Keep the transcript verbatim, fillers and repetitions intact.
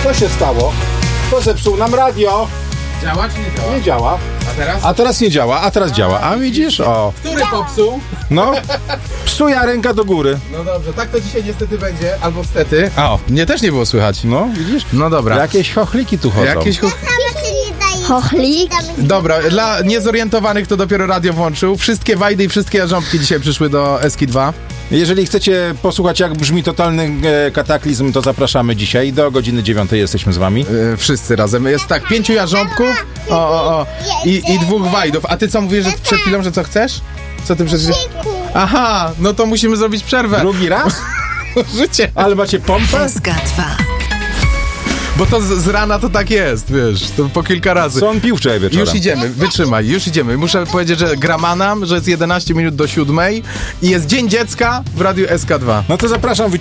Co się stało? Kto zepsuł nam radio? Działa czy nie działa? Nie działa. A teraz? A teraz nie działa, a teraz działa. A widzisz? O. Który popsuł? No. Psuja ręka do góry. No dobrze, tak to dzisiaj niestety będzie, albo stety. A o, mnie też nie było słychać. No, widzisz? No dobra. Jakieś chochliki tu chodzą. Jakieś cho... Chochlik? Dobra, dla niezorientowanych, kto dopiero radio włączył, wszystkie wajdy i wszystkie jarząbki dzisiaj przyszły do Eski dwa. Jeżeli chcecie posłuchać, jak brzmi totalny e, kataklizm, to zapraszamy dzisiaj. Do godziny dziewiątej jesteśmy z wami. Yy, wszyscy razem. Jest tak, pięciu jarząbków o, o, o. I, i dwóch wajdów. A ty co mówisz, że przed chwilą, że co chcesz? Co ty przed chwilą? Aha, no to musimy zrobić przerwę. Drugi raz? Życie. Ale macie pompę? Eska dwa. Bo to z, z rana to tak jest, wiesz, to po kilka razy. Co on pił wczoraj wieczorem? Już idziemy, wytrzymaj, już idziemy. Muszę powiedzieć, że grama nam, że jest jedenaście minut do siódmej i jest Dzień Dziecka w Radiu S K dwa. No to zapraszam.